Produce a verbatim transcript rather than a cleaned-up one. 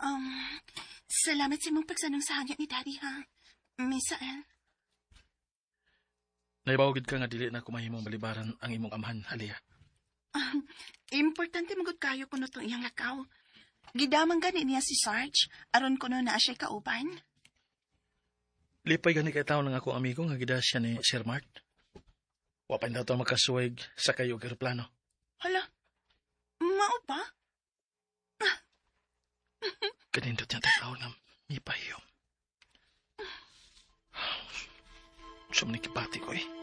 Um, salamat sa imong pagsanong sa hangyo ni Daddy, ha? Misael. Naibawagid ka nga dili na kumahimong balibaran ang imong amahan, Aliyah. Um, importante magod kayo kuno itong iyang lakaw. Gidamang gani niya si Sarge, aron kuno na siya kauban. Lipay gani kay tao ng akong amigo nga gida siya ni Sir Mart. Wapay daw ito makasuwag sa kayo aeroplano. Hala, mao ba? Kanindot niya tayo nga mipahiyom. Sumnikipati ko eh.